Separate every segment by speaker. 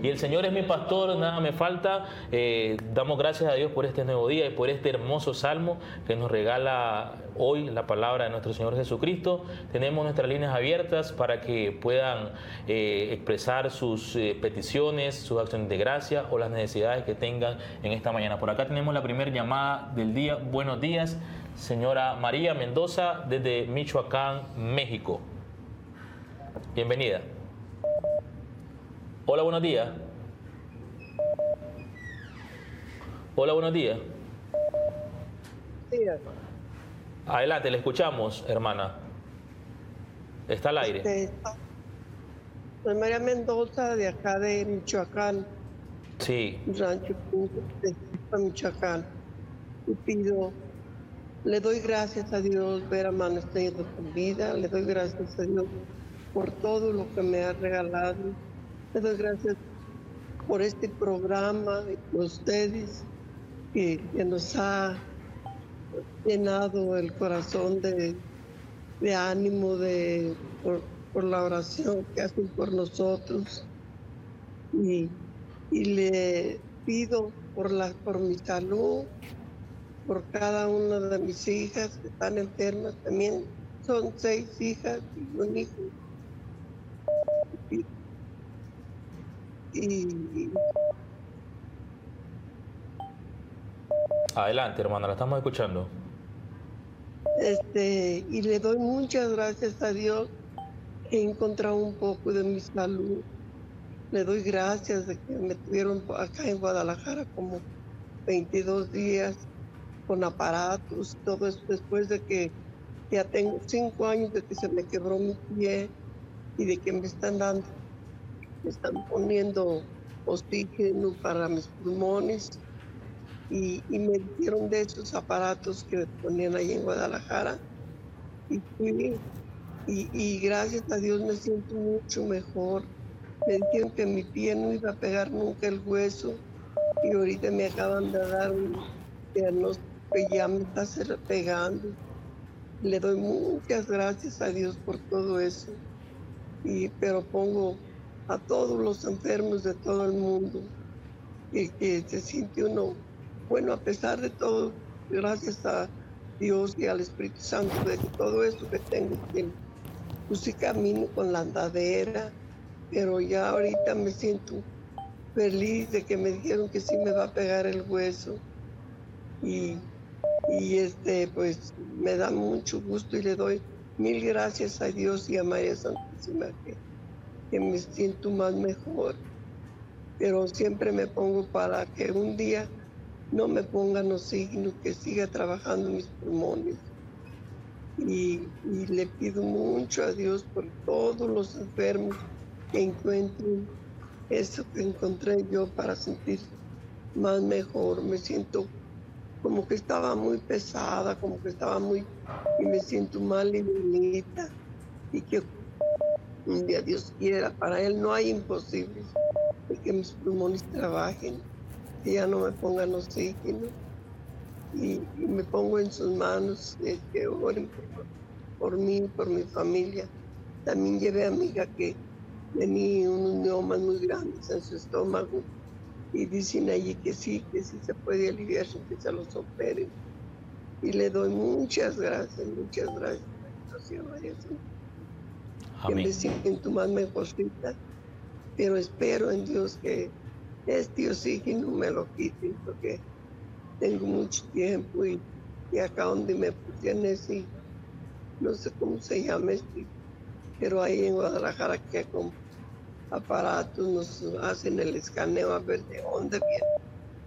Speaker 1: Y el Señor es mi pastor, nada me falta. Damos gracias a Dios por este nuevo día y por este hermoso salmo que nos regala hoy la palabra de nuestro Señor Jesucristo. Tenemos nuestras líneas abiertas para que puedan expresar sus peticiones, sus acciones de gracia o las necesidades que tengan en esta mañana. Por acá tenemos la primera llamada del día. Buenos días, señora María Mendoza, desde Michoacán, México. Bienvenida. Hola, buenos días. Hola, buenos días.
Speaker 2: Sí,
Speaker 1: Adelante, le escuchamos, hermana. Está al aire.
Speaker 2: soy María Mendoza, de acá de Michoacán,
Speaker 1: Sí.
Speaker 2: Rancho de Michoacán. Y le doy gracias a Dios ver amanecido con vida, le doy gracias a Dios por todo lo que me ha regalado, le doy gracias por este programa y por ustedes que nos ha llenado el corazón de ánimo por la oración que hacen por nosotros. Y le pido por mi salud, por cada una de mis hijas que están enfermas. También son 6 hijas y un hijo. Y
Speaker 1: Adelante, hermana, la estamos escuchando.
Speaker 2: y le doy muchas gracias a Dios. He encontrado un poco de mi salud. Le doy gracias de que me tuvieron acá en Guadalajara como 22 días con aparatos, todo eso después de que ya tengo 5 años de que se me quebró mi pie y de que me están poniendo oxígeno para mis pulmones y me dieron de esos aparatos que ponían ahí en Guadalajara y fui y gracias a Dios me siento mucho mejor. Me dijeron que mi pie no iba a pegar nunca el hueso y ahorita me acaban de dar un diagnóstico que ya me está pegando. Le doy muchas gracias a Dios por todo eso, pero pongo a todos los enfermos de todo el mundo que se siente uno, bueno, a pesar de todo, gracias a Dios y al Espíritu Santo, de que todo eso que tengo, pues sí camino con la andadera, pero ya ahorita me siento feliz de que me dijeron que sí me va a pegar el hueso y pues me da mucho gusto y le doy mil gracias a Dios y a María Santísima que me siento más mejor, pero siempre me pongo para que un día no me pongan oxígeno, que siga trabajando mis pulmones y le pido mucho a Dios por todos los enfermos que encuentren eso que encontré yo para sentir más mejor. Me siento como que estaba muy pesada, como que estaba y me siento mal y bonita, y que un día Dios quiera, para Él no hay imposibles, de que mis pulmones trabajen, que ya no me pongan oxígeno, y me pongo en sus manos, que oren por mí, por mi familia. También llevé a mi hija que tenía unos miomas muy grandes en su estómago, y dicen allí que sí se puede aliviar sin que se los operen. Y le doy muchas gracias, María, que me
Speaker 1: Amén.
Speaker 2: siento más mejorcita, pero espero en Dios que este oxígeno me lo quiten, porque tengo mucho tiempo y acá donde me pusieron ese, no sé cómo se llama pero ahí en Guadalajara que con aparatos nos hacen el escaneo a ver de dónde viene.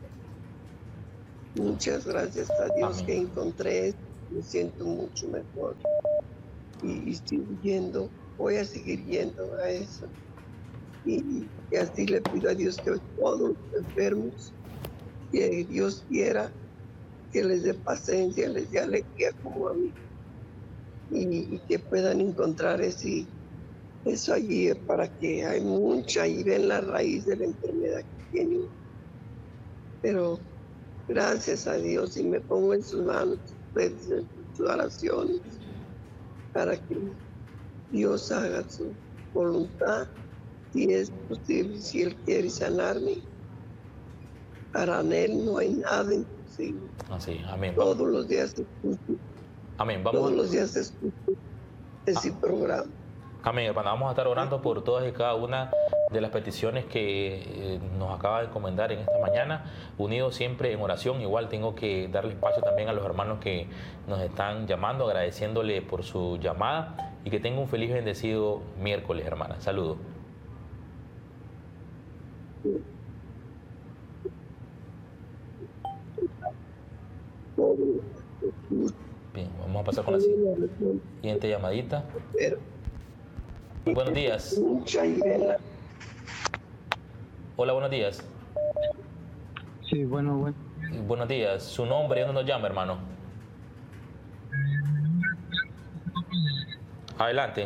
Speaker 2: Muchas gracias a Dios
Speaker 1: Amén.
Speaker 2: que encontré esto, me siento mucho mejor y sigo yendo, voy a seguir yendo a eso. Y así le pido a Dios que todos los enfermos, que Dios quiera, que les dé paciencia, les dé alegría como a mí, y que puedan encontrar eso allí, para que hay mucha, y ven la raíz de la enfermedad que tienen. Pero gracias a Dios y me pongo en sus manos, ustedes, en sus oraciones, para que Dios haga su voluntad si es posible, si Él quiere sanarme, para Él no hay nada imposible.
Speaker 1: Así, amén.
Speaker 2: Todos los días escucho,
Speaker 1: Amén.
Speaker 2: todos los días escucho ese programa.
Speaker 1: Amén, hermana. Vamos a estar orando por todas y cada una de las peticiones que nos acaba de encomendar en esta mañana, unidos siempre en oración. Igual tengo que darle espacio también a los hermanos que nos están llamando, agradeciéndole por su llamada y que tenga un feliz y bendecido miércoles, hermana. Saludos. Bien, vamos a pasar con la siguiente llamadita. Buenos días. Hola, buenos días.
Speaker 3: Sí, bueno.
Speaker 1: Buenos días. ¿Su nombre y dónde nos llama, hermano? Adelante.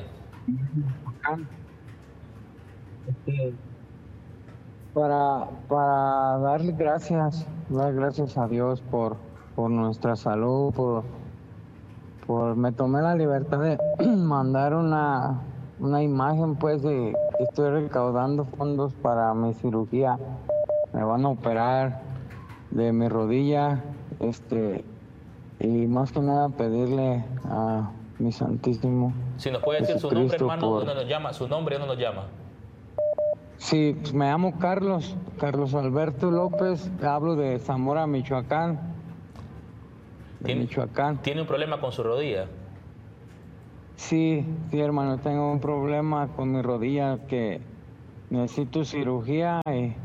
Speaker 3: Para darle gracias, dar gracias a Dios por nuestra salud, por me tomé la libertad de mandar una imagen, pues, de que estoy recaudando fondos para mi cirugía. Me van a operar de mi rodilla, y más que nada pedirle a mi Santísimo.
Speaker 1: Si nos puede decir su nombre, hermano, ¿dónde nos llama? Su nombre, ¿dónde nos llama?
Speaker 3: Sí, pues me llamo Carlos Alberto López, hablo de Zamora, Michoacán. Michoacán.
Speaker 1: ¿Tiene un problema con su rodilla?
Speaker 3: Sí, hermano, tengo un problema con mi rodilla que necesito cirugía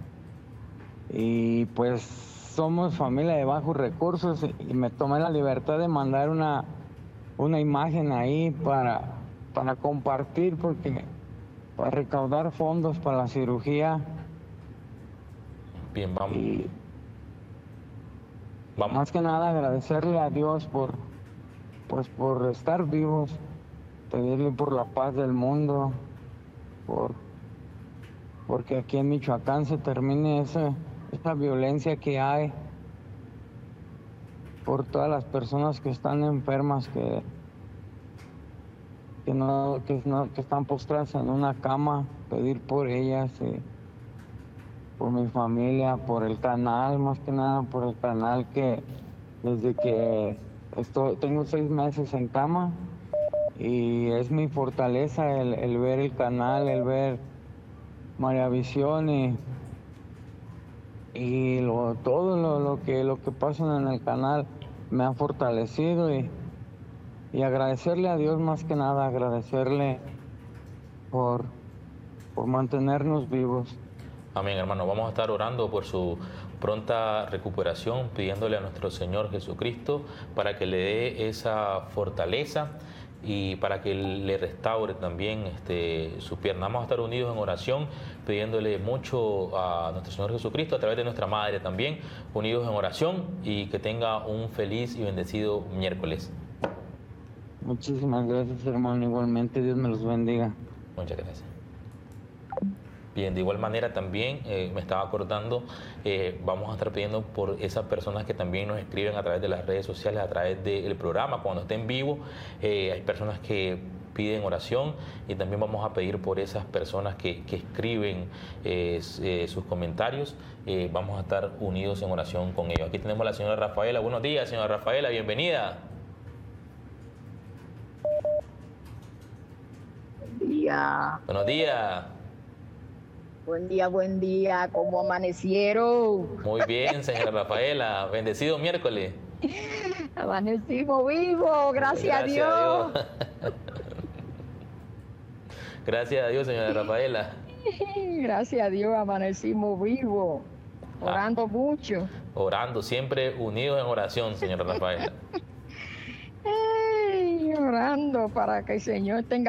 Speaker 3: y pues somos familia de bajos recursos y me tomé la libertad de mandar una imagen ahí para compartir, porque para recaudar fondos para la cirugía.
Speaker 1: Bien, vamos.
Speaker 3: Más que nada agradecerle a Dios por estar vivos, pedirle por la paz del mundo, porque aquí en Michoacán se termine esa violencia que hay, por todas las personas que están enfermas, que están postradas en una cama, pedir por ellas, por mi familia, por el canal, más que nada por el canal, que desde que tengo 6 meses en cama y es mi fortaleza el ver el canal, el ver Maravisión y todo lo que pasa en el canal me ha fortalecido y agradecerle a Dios, más que nada agradecerle por mantenernos vivos.
Speaker 1: Amén, hermano. Vamos a estar orando por su pronta recuperación, pidiéndole a nuestro Señor Jesucristo para que le dé esa fortaleza y para que le restaure también su pierna. Vamos a estar unidos en oración, pidiéndole mucho a nuestro Señor Jesucristo, a través de nuestra Madre también, unidos en oración, y que tenga un feliz y bendecido miércoles.
Speaker 3: Muchísimas gracias, hermano. Igualmente, Dios me los bendiga.
Speaker 1: Muchas gracias. Bien, de igual manera también me estaba acordando, vamos a estar pidiendo por esas personas que también nos escriben a través de las redes sociales, a través del programa, cuando esté en vivo. Hay personas que piden oración y también vamos a pedir por esas personas que escriben sus comentarios. Vamos a estar unidos en oración con ellos. Aquí tenemos a la señora Rafaela. Buenos días, señora Rafaela, bienvenida.
Speaker 4: Buen día.
Speaker 1: Buenos días.
Speaker 4: Buen día, ¿cómo amanecieron?
Speaker 1: Muy bien, señora Rafaela, bendecido miércoles.
Speaker 4: Amanecimos vivos, gracias a Dios.
Speaker 1: Gracias a Dios, señora Rafaela.
Speaker 4: Gracias a Dios, amanecimos vivos, orando mucho.
Speaker 1: Orando, siempre unidos en oración, señora Rafaela.
Speaker 4: Orando para que el Señor tenga